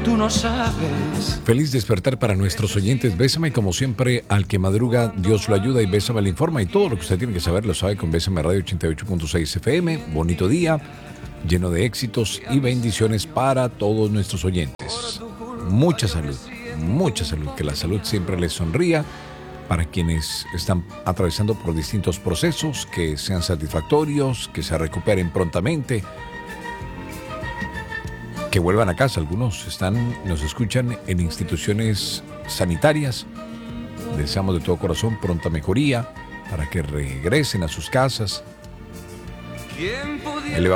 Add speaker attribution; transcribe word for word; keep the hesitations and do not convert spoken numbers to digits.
Speaker 1: tú no sabes.
Speaker 2: Feliz despertar para nuestros oyentes. Bésame, como siempre, al que madruga, Dios lo ayuda, y Bésame le informa. Y todo lo que usted tiene que saber lo sabe con Bésame Radio ochenta y ocho punto seis F M. Bonito día, lleno de éxitos y bendiciones para todos nuestros oyentes. Mucha salud, mucha salud. Que la salud siempre les sonría. Para quienes están atravesando por distintos procesos, que sean satisfactorios, que se recuperen prontamente, que vuelvan a casa. Algunos están, nos escuchan en instituciones sanitarias. Deseamos de todo corazón pronta mejoría para que regresen a sus casas.